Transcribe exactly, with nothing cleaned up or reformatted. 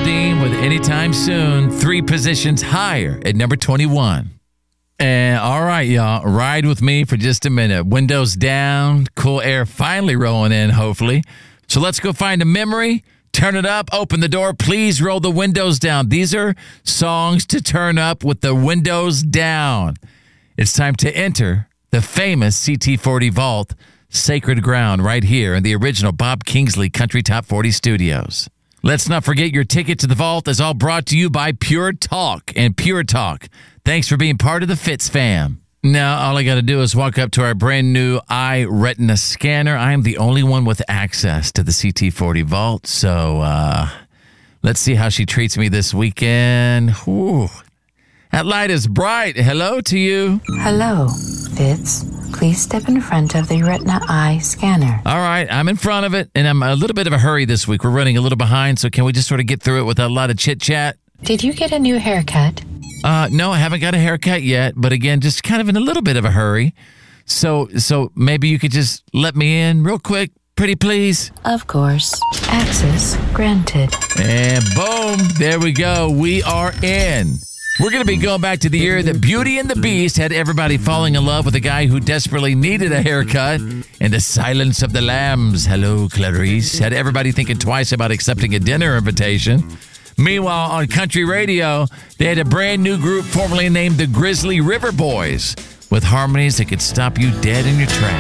Dean with Anytime Soon, three positions higher at number twenty-one. And all right, y'all, ride with me for just a minute. Windows down, cool air finally rolling in, hopefully. So let's go find a memory, turn it up, open the door, please roll the windows down. These are songs to turn up with the windows down. It's time to enter the famous C T forty Vault, Sacred Ground, right here in the original Bob Kingsley Country Top forty Studios. Let's not forget your ticket to the vault is all brought to you by Pure Talk and Pure Talk. Thanks for being part of the Fitz fam. Now, all I got to do is walk up to our brand new iRetina scanner. I am the only one with access to the C T forty Vault, so uh, let's see how she treats me this weekend. Whew. That light is bright. Hello to you. Hello, Fitz. Please step in front of the Retina Eye scanner. All right, I'm in front of it, and I'm a little bit of a hurry this week. We're running a little behind, so can we just sort of get through it without a lot of chit-chat? Did you get a new haircut? Uh, no, I haven't got a haircut yet, but again, just kind of in a little bit of a hurry. So, so maybe you could just let me in real quick, pretty please? Of course. Access granted. And boom, there we go. We are in. We're going to be going back to the year that Beauty and the Beast had everybody falling in love with a guy who desperately needed a haircut, and The Silence of the Lambs, hello Clarice, had everybody thinking twice about accepting a dinner invitation. Meanwhile, on country radio, they had a brand new group formerly named the Grizzly River Boys with harmonies that could stop you dead in your tracks.